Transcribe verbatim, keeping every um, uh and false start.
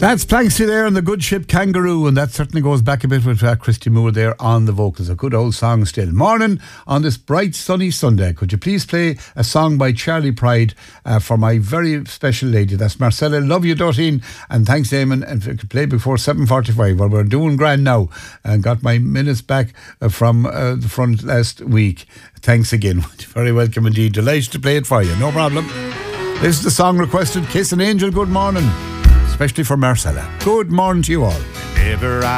That's Planksy there and the Good Ship Kangaroo, and that certainly goes back a bit with uh, Christy Moore there on the vocals. A good old song still. Morning on this bright sunny Sunday. Could you please play a song by Charlie Pride uh, for my very special lady? That's Marcella. Love you, Doreen, and thanks, Eamon. And if you could play before seven forty-five, well, we're doing grand now, and got my minutes back uh, from uh, the front last week. Thanks again. Very welcome indeed. Delighted to play it for you. No problem. This is the song requested. Kiss an Angel. Good morning. Especially for Marcella. Good morning to you all. Never